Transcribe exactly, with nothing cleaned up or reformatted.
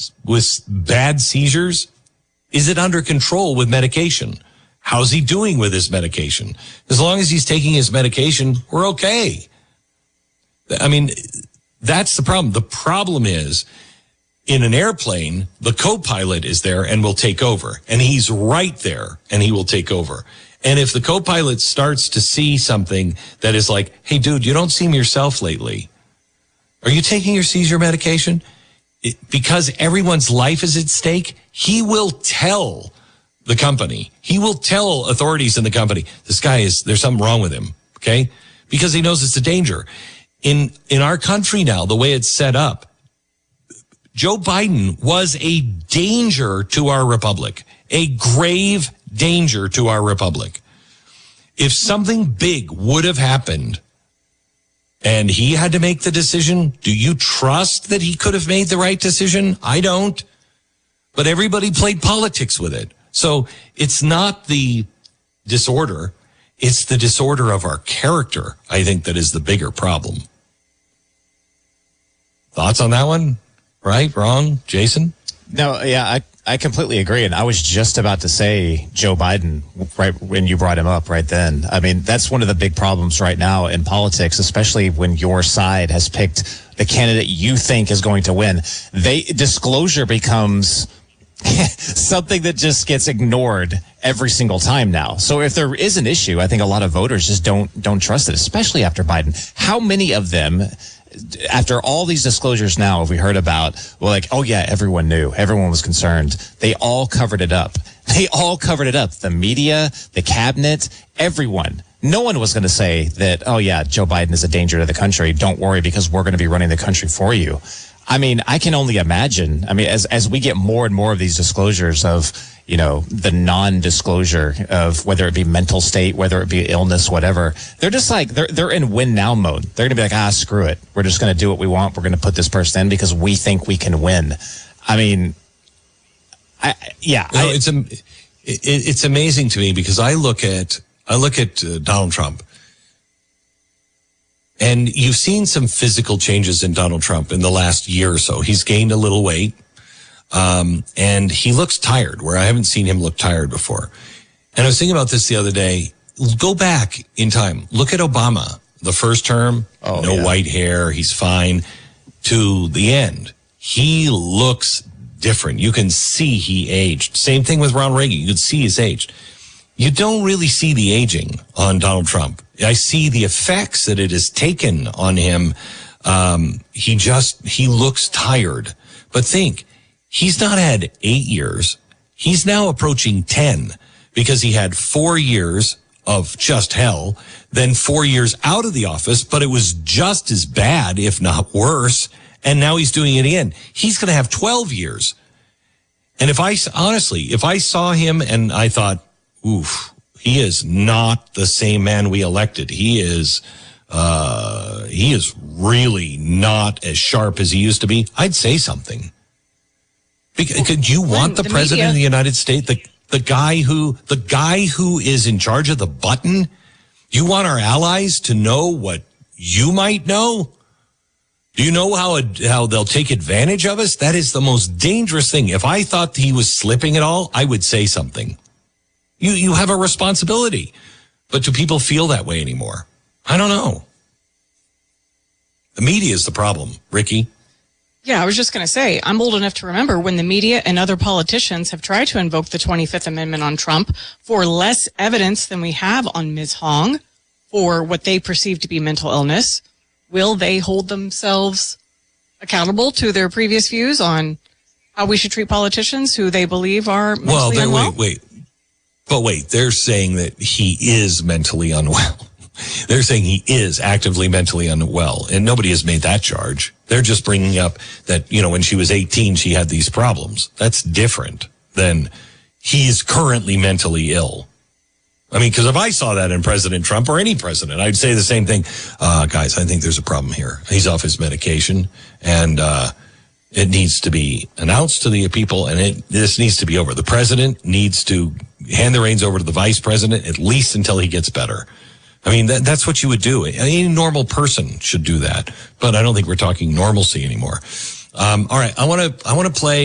with bad seizures? Is it under control with medication? How's he doing with his medication? As long as he's taking his medication, we're okay. I mean, that's the problem. The problem is, in an airplane, the co-pilot is there and will take over. And he's right there and he will take over. And if the co-pilot starts to see something that is like, hey, dude, you don't seem yourself lately. Are you taking your seizure medication? It, because everyone's life is at stake, he will tell the company. He will tell authorities in the company, this guy is, there's something wrong with him, okay? Because he knows it's a danger. In, in our country now, the way it's set up, Joe Biden was a danger to our republic, a grave danger to our republic. If something big would have happened and he had to make the decision, do you trust that he could have made the right decision? I don't. But everybody played politics with it. So it's not the disorder, it's the disorder of our character, I think, that is the bigger problem. Thoughts on that one? Right? Wrong? Jason? No, yeah, I, I completely agree. And I was just about to say Joe Biden right when you brought him up right then. I mean, that's one of the big problems right now in politics, especially when your side has picked the candidate you think is going to win. They disclosure becomes something that just gets ignored every single time now. So if there is an issue, I think a lot of voters just don't don't trust it, especially after Biden. How many of them, after all these disclosures now, have we heard about, well, like, oh yeah, everyone knew, everyone was concerned. They all covered it up. They all covered it up. The media, the cabinet, everyone. No one was going to say that, oh yeah, Joe Biden is a danger to the country. Don't worry, because we're going to be running the country for you. I mean, I can only imagine. I mean, as as we get more and more of these disclosures of, you know, the non-disclosure of whether it be mental state, whether it be illness, whatever, they're just like, they're they're in win now mode. They're going to be like, ah, screw it. We're just going to do what we want. We're going to put this person in because we think we can win. I mean, I, yeah. You know, I, it's, it, it's amazing to me because I look at, I look at uh, Donald Trump. And you've seen some physical changes in Donald Trump in the last year or so. He's gained a little weight, um, and he looks tired, where I haven't seen him look tired before. And I was thinking about this the other day. Go back in time. Look at Obama, the first term, oh, no yeah. white hair, he's fine, to the end. He looks different. You can see he aged. Same thing with Ronald Reagan. You can see he's aged. You don't really see the aging on Donald Trump. I see the effects that it has taken on him. Um, he just, he looks tired. But think, he's not had eight years. He's now approaching ten because he had four years of just hell, then four years out of the office, but it was just as bad, if not worse. And now he's doing it again. He's going to have twelve years. And if I, honestly, if I saw him and I thought, oof, he is not the same man we elected. He is, uh, he is really not as sharp as he used to be. I'd say something. Because, could you want the, the president media. of the United States, the the guy who the guy who is in charge of the button? You want our allies to know what you might know? Do you know how it, how they'll take advantage of us? That is the most dangerous thing. If I thought he was slipping at all, I would say something. You you have a responsibility. But do people feel that way anymore? I don't know. The media is the problem, Ricky. Yeah, I was just going to say, I'm old enough to remember when the media and other politicians have tried to invoke the twenty-fifth Amendment on Trump for less evidence than we have on Miz Hong for what they perceive to be mental illness. Will they hold themselves accountable to their previous views on how we should treat politicians who they believe are mentally well, unwell? Wait, wait. But wait, they're saying that he is mentally unwell. They're saying he is actively mentally unwell, and nobody has made that charge. They're just bringing up that, you know, when she was eighteen, she had these problems. That's different than he's currently mentally ill. I mean, because if I saw that in President Trump or any president, I'd say the same thing. Uh, guys, I think there's a problem here. He's off his medication, and uh, it needs to be announced to the people, and it this needs to be over. The president needs to hand the reins over to the vice president, at least until he gets better. I mean, that, that's what you would do. Any normal person should do that. But I don't think we're talking normalcy anymore. Um, all right, I want to I want to play